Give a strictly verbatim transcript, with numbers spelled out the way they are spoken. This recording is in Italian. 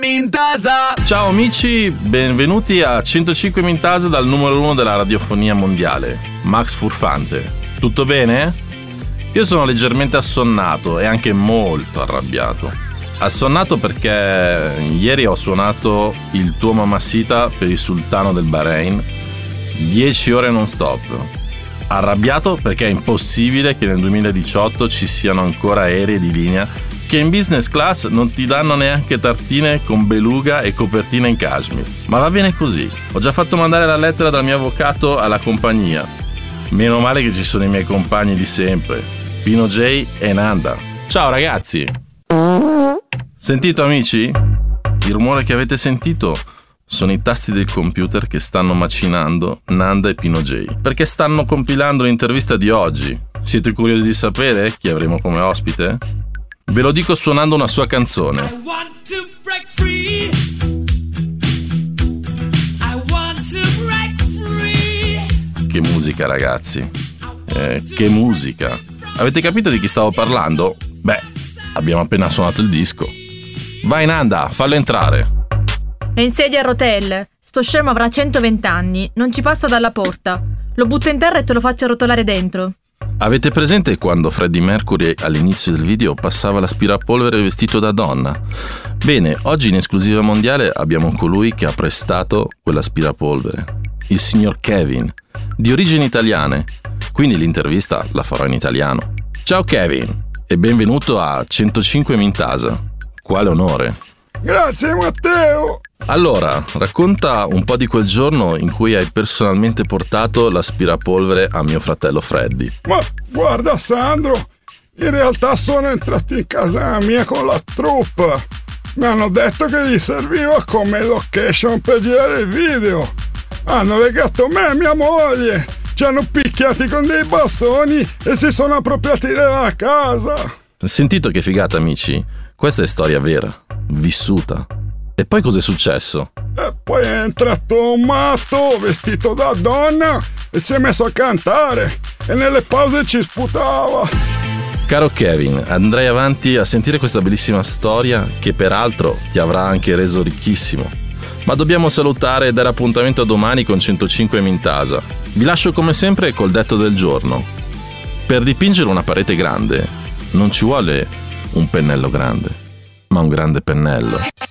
Mintasa. Ciao amici, benvenuti a centocinque Mintasa dal numero uno della radiofonia mondiale, Max Furfante. Tutto bene? Io sono leggermente assonnato e anche molto arrabbiato. Assonnato perché ieri ho suonato il tuo Mamacita per il sultano del Bahrain, dieci ore non stop. Arrabbiato perché è impossibile che nel duemiladiciotto ci siano ancora aerei di linea che in business class non ti danno neanche tartine con beluga e copertina in cashmere. Ma va bene così. Ho già fatto mandare la lettera dal mio avvocato alla compagnia. Meno male che ci sono i miei compagni di sempre, Pino J e Nanda. Ciao ragazzi! Sentito amici? Il rumore che avete sentito sono i tasti del computer che stanno macinando Nanda e Pino J, perché stanno compilando l'intervista di oggi. Siete curiosi di sapere chi avremo come ospite? Ve lo dico suonando una sua canzone. I want to break free. I want to break free. Che musica ragazzi, eh, che musica. Avete capito di chi stavo parlando? Beh, abbiamo appena suonato il disco. Vai Nanda, fallo entrare. È in sedia a rotelle. Sto scemo avrà centoventi anni, non ci passa dalla porta. Lo butto in terra e te lo faccio rotolare dentro. Avete presente quando Freddie Mercury all'inizio del video passava l'aspirapolvere vestito da donna? Bene, oggi in esclusiva mondiale abbiamo colui che ha prestato quell'aspirapolvere, il signor Kevin, di origini italiane, quindi l'intervista la farò in italiano. Ciao Kevin e benvenuto a centocinque Mintasa. Quale onore! Grazie Matteo! Allora, racconta un po' di quel giorno in cui hai personalmente portato l'aspirapolvere a mio fratello Freddy. Ma guarda Sandro, in realtà sono entrati in casa mia con la troupe. Mi hanno detto che gli serviva come location per girare il video. Hanno legato me e mia moglie, ci hanno picchiati con dei bastoni e si sono appropriati della casa. Sentito che figata amici? Questa è storia vera, vissuta. E poi cos'è successo? E poi è entrato un matto vestito da donna e si è messo a cantare e nelle pause ci sputava. Caro Kevin, andrei avanti a sentire questa bellissima storia che peraltro ti avrà anche reso ricchissimo. Ma dobbiamo salutare e dare appuntamento a domani con centocinque Mintasa. Vi lascio come sempre col detto del giorno. Per dipingere una parete grande non ci vuole un pennello grande, ma un grande pennello.